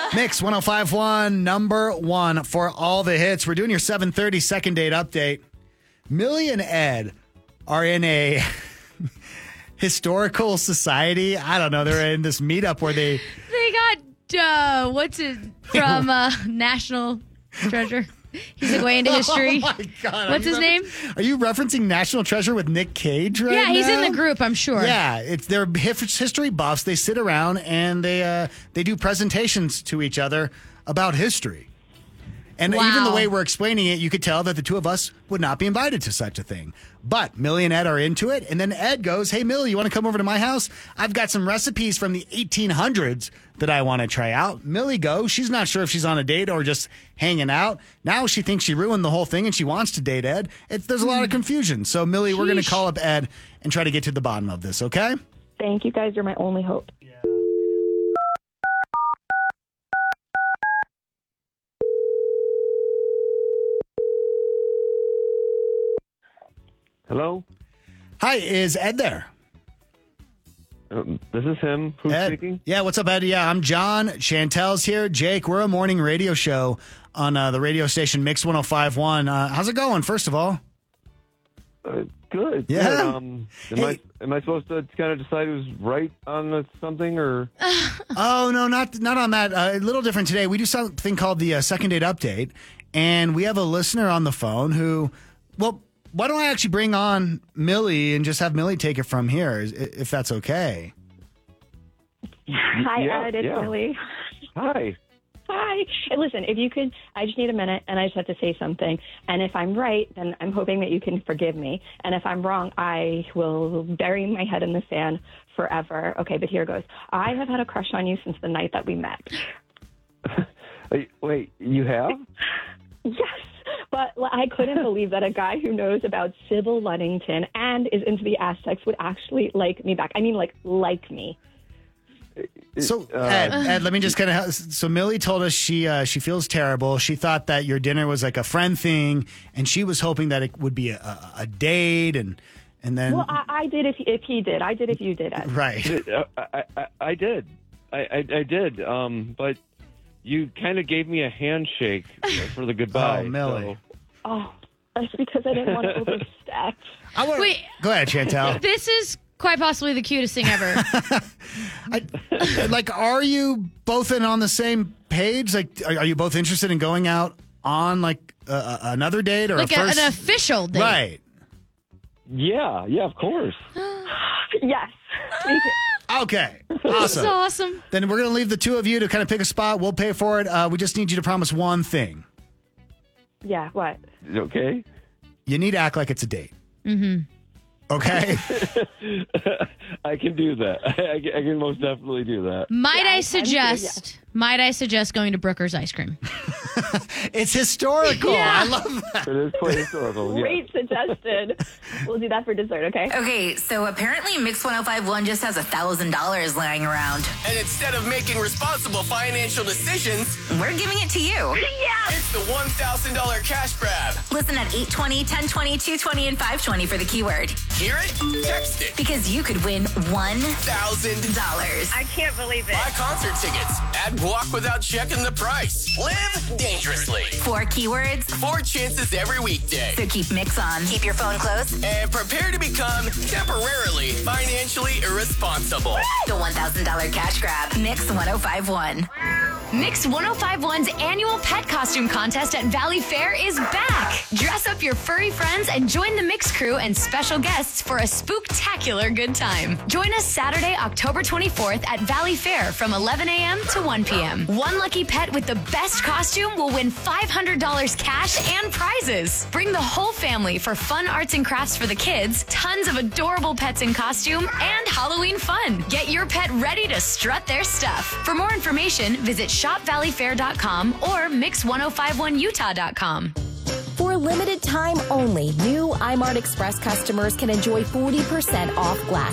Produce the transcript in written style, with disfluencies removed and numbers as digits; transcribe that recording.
Mix 105.1, number one for all the hits. We're doing your 7:30 second date update. Millie and Ed are in a historical society. I don't know. They're in this meetup where they got, what's it from National Treasure? He's like way into history. Oh my God. What's his name? Are you referencing National Treasure with Nick Cage right now? Yeah, he's in the group, I'm sure. Yeah, they're history buffs. They sit around and they do presentations to each other about history. And even the way we're explaining it, you could tell that the two of us would not be invited to such a thing. But Millie and Ed are into it. And then Ed goes, hey, Millie, you want to come over to my house? I've got some recipes from the 1800s that I want to try out. Millie goes. She's not sure if she's on a date or just hanging out. Now she thinks she ruined the whole thing and she wants to date Ed. There's a lot of confusion. So, Millie, we're going to call up Ed and try to get to the bottom of this, okay? Thank you, guys. You're my only hope. Hello? Hi, is Ed there? This is him. Who's Ed? speaking? Yeah, what's up, Ed? Yeah, I'm John. Chantel's here. Jake, we're a morning radio show on the radio station Mix 105.1. How's it going, first of all? Good. Yeah? Good. Am I supposed to kind of decide who's right on something, or? Oh, no, not on that. A little different today. We do something called the second date update, and we have a listener on the phone who, well, why don't I actually bring on Millie and just have Millie take it from here, if that's okay? Hi, Ed. It's Millie. Hi. Hi. Hey, listen, if you could, I just need a minute, and I just have to say something. And if I'm right, then I'm hoping that you can forgive me. And if I'm wrong, I will bury my head in the sand forever. Okay, but here goes. I have had a crush on you since the night that we met. Wait, you have? Yes. But I couldn't believe that a guy who knows about Sybil Luddington and is into the Aztecs would actually like me back. I mean, like me. So, Ed, let me just kind of... So, Millie told us she feels terrible. She thought that your dinner was like a friend thing, and she was hoping that it would be a date, and then... Well, I did if he did. I did if you did, Ed. Right. I did. I did. But you kind of gave me a handshake for the goodbye. Oh, Millie. So. Oh, that's because I didn't want to overstep. Wait. Go ahead, Chantel. This is quite possibly the cutest thing ever. Are you both on the same page? Like, are you both interested in going out on like another date or like an official date? Right. Yeah, of course. Yes. Okay. Awesome. This is awesome. Then we're going to leave the two of you to kind of pick a spot. We'll pay for it. We just need you to promise one thing. Yeah, what? Okay. You need to act like it's a date. Mm-hmm. Okay? I can do that. I can most definitely do that. Might I suggest going to Brooker's Ice Cream? It's historical. Yeah. I love that. It is quite historical. Yeah. Great suggestion. We'll do that for dessert, okay? Okay, so apparently Mix 105.1 just has $1,000 lying around. And instead of making responsible financial decisions, We're giving it to you. Yeah. it's the $1,000 cash grab. Listen at 820, 1020, 220, and 520 for the keyword. Hear it? Text it. Because you could win $1,000. I can't believe it. Buy concert tickets. Add walk without checking the price. Live dangerously. 4 keywords. 4 chances every weekday. So keep Mix on. Keep your phone close. And prepare to become temporarily financially irresponsible. The $1,000 cash grab. Mix 105.1. Mix 105.1's annual pet costume contest at Valley Fair is back. Dress up your furry friends and join the Mix crew and special guests for a spooktacular good time. Join us Saturday, October 24th at Valley Fair from 11 a.m. to 1 p.m. One lucky pet with the best costume will win $500 cash and prizes. Bring the whole family for fun arts and crafts for the kids, tons of adorable pets in costume, and Halloween fun. Get your pet ready to strut their stuff. For more information, visit shopvalleyfair.com or mix1051utah.com. For a limited time only, new iMart Express customers can enjoy 40% off glass